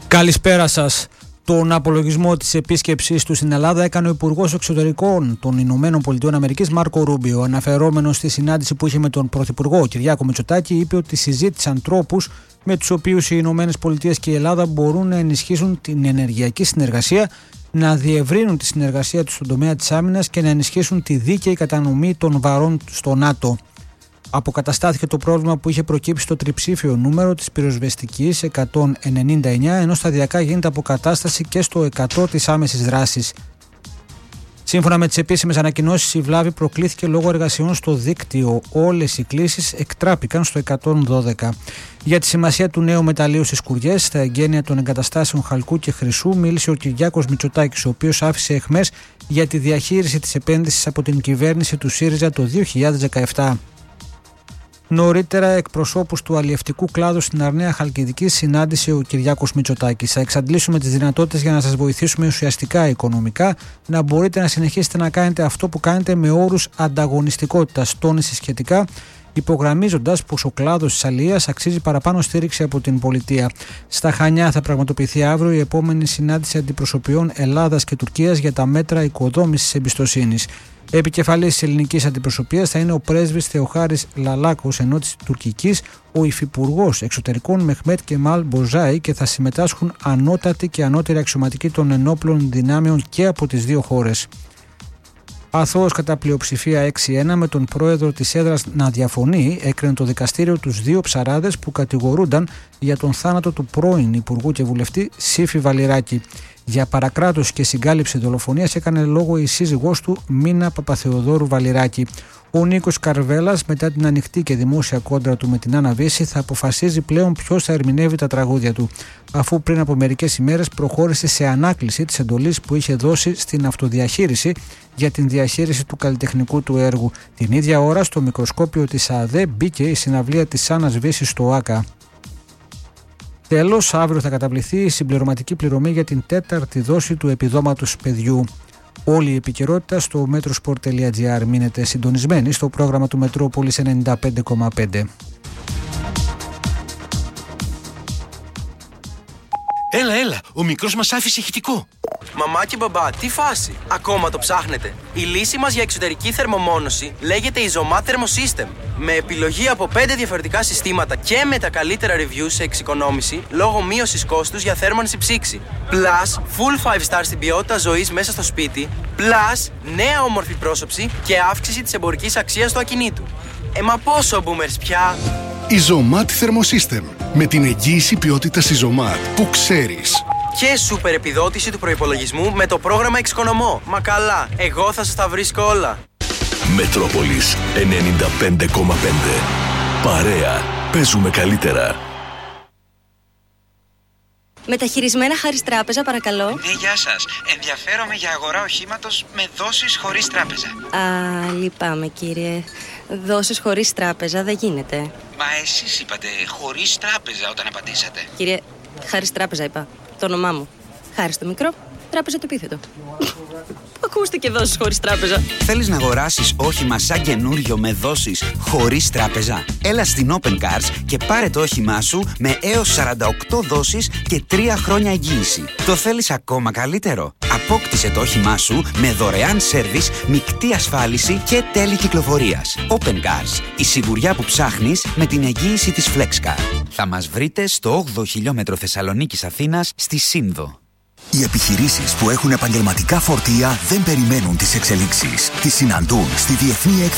Καλησπέρα σας. Τον απολογισμό της επίσκεψής του στην Ελλάδα έκανε ο Υπουργός Εξωτερικών των Ηνωμένων Πολιτειών Αμερικής Μάρκο Ρούμπιο. Αναφερόμενος στη συνάντηση που είχε με τον Πρωθυπουργό Κυριάκο Μητσοτάκη, είπε ότι συζήτησαν τρόπους με τους οποίους οι Ηνωμένες Πολιτείες και η Ελλάδα μπορούν να ενισχύσουν την ενεργειακή συνεργασία, να διευρύνουν τη συνεργασία τους στον τομέα της άμυνας και να ενισχύσουν τη δίκαιη κατανομή των βαρών στο ΝΑΤΟ. Αποκαταστάθηκε το πρόβλημα που είχε προκύψει στο τριψήφιο νούμερο της πυροσβεστικής 199, ενώ σταδιακά γίνεται αποκατάσταση και στο 100 της άμεσης δράσης. Σύμφωνα με τις επίσημες ανακοινώσεις, η βλάβη προκλήθηκε λόγω εργασιών στο δίκτυο. Όλες οι κλήσεις εκτράπηκαν στο 112. Για τη σημασία του νέου μεταλλείου στις Κουριές, στα εγγένεια των εγκαταστάσεων Χαλκού και Χρυσού, μίλησε ο Κυριάκος Μητσοτάκης, ο οποίος άφησε αιχμές για τη διαχείριση της επένδυσης από την κυβέρνηση του ΣΥΡΙΖΑ το 2017. Νωρίτερα, εκπροσώπους του αλλιευτικού κλάδου στην Αρναία Χαλκιδική συνάντησε ο Κυριάκος Μητσοτάκης. Θα εξαντλήσουμε τις δυνατότητες για να σας βοηθήσουμε ουσιαστικά οικονομικά, να μπορείτε να συνεχίσετε να κάνετε αυτό που κάνετε με όρους ανταγωνιστικότητας, τόνισε σχετικά, υπογραμμίζοντας πως ο κλάδος της αλληλείας αξίζει παραπάνω στήριξη από την πολιτεία. Στα Χανιά θα πραγματοποιηθεί αύριο η επόμενη συνάντηση αντιπροσωπιών Ελλάδας και Τουρκίας για τα μέτρα οικοδόμησης εμπιστοσύνης. Επικεφαλής της ελληνικής αντιπροσωπείας θα είναι ο πρέσβης Θεοχάρης Λαλάκος, ενώ της τουρκικής ο υφυπουργός εξωτερικών Μεχμέτ Κεμάλ Μποζάη, και θα συμμετάσχουν ανώτατοι και ανώτεροι αξιωματικοί των ενόπλων δυνάμεων και από τις δύο χώρες. Αθώος κατά πλειοψηφία 6-1, με τον πρόεδρο της έδρας να διαφωνεί, έκρινε το δικαστήριο τους δύο ψαράδες που κατηγορούνταν για τον θάνατο του πρώην Υπουργού και Βουλευτή Σύφη Βαλιράκη. Για παρακράτωση και συγκάλυψη δολοφονίας έκανε λόγο η σύζυγός του Μίνα Παπαθεοδόρου Βαλιράκη. Ο Νίκος Καρβέλας, μετά την ανοιχτή και δημόσια κόντρα του με την Άννα Βύση, θα αποφασίζει πλέον ποιος θα ερμηνεύει τα τραγούδια του, αφού πριν από μερικές ημέρες προχώρησε σε ανάκληση της εντολής που είχε δώσει στην αυτοδιαχείριση για την διαχείριση του καλλιτεχνικού του έργου. Την ίδια ώρα, στο μικροσκόπιο της ΑΔΕ μπήκε η συναυλία της Άννας Βύσης στο ΆΚΑ. Τέλος, αύριο θα καταβληθεί η συμπληρωματική πληρωμή για την τέταρτη δόση του επιδόματος παιδιού. Όλη η επικαιρότητα στο metrosport.gr. Μείνετε συντονισμένοι στο πρόγραμμα του Μετρόπολης 95,5. Έλα, ο μικρός μας άφησε ηχητικό. Μαμά και μπαμπά, τι φάση? Ακόμα το ψάχνετε? Η λύση μας για εξωτερική θερμομόνωση λέγεται Isomat Thermosystem. Με επιλογή από 5 διαφορετικά συστήματα και με τα καλύτερα reviews σε εξοικονόμηση λόγω μείωσης κόστους για θέρμανση ψήξη. Plus, full 5 star στην ποιότητα ζωής μέσα στο σπίτι. Plus, νέα όμορφη πρόσωψη και αύξηση της εμπορικής αξίας του ακινήτου. Μα πόσο boomers πια? Isomat Thermosystem. Με την εγγύηση ποιότητας Isomat που ξέρεις. Και σούπερ επιδότηση του προϋπολογισμού με το πρόγραμμα Εξοικονομώ. Μα καλά, εγώ θα σας τα βρίσκω όλα. Μετρόπολης 95,5. Παρέα. Παίζουμε καλύτερα. Μεταχειρισμένα Χάρις Τράπεζα, παρακαλώ. Ναι, γεια σας. Ενδιαφέρομαι για αγορά οχήματος με δόσεις χωρίς τράπεζα. Α, λυπάμαι κύριε. Δόσεις χωρίς τράπεζα δεν γίνεται. Μα εσείς είπατε χωρίς τράπεζα όταν απαντήσατε. Κύριε, Χάρις Τράπεζα είπα. Το όνομά μου. Χάρις το μικρό, Τράπεζα το επίθετο. Ακούστηκε δόσεις χωρίς τράπεζα. Θέλεις να αγοράσεις όχημα σαν καινούριο με δόσεις χωρίς τράπεζα? Έλα στην Open Cars και πάρε το όχημά σου με έως 48 δόσεις και 3 χρόνια εγγύηση. Το θέλεις ακόμα καλύτερο? Απόκτησε το όχημά σου με δωρεάν σέρβις, μεικτή ασφάλιση και τέλη κυκλοφορίας. Open Cars, η σιγουριά που ψάχνεις με την εγγύηση της FlexCar. Θα μας βρείτε στο 8ο χιλιόμετρο Θεσσαλονίκης Αθήνας στη Σύνδο. Οι επιχειρήσεις που έχουν επαγγελματικά φορτία δεν περιμένουν τις εξελίξεις. Τις συναντούν στη Διεθνή